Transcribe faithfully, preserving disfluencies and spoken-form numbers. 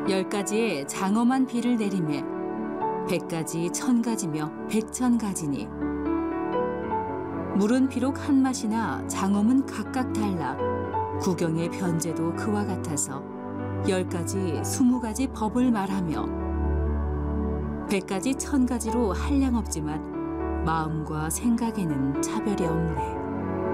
열 가지의 장엄한 비를 내리매 백 가지 천 가지며 백천 가지니 물은 비록 한 맛이나 장엄은 각각 달라 구경의 변제도 그와 같아서 열 가지 스무 가지 법을 말하며 백 가지 천 가지로 한량없지만 마음과 생각에는 차별이 없네.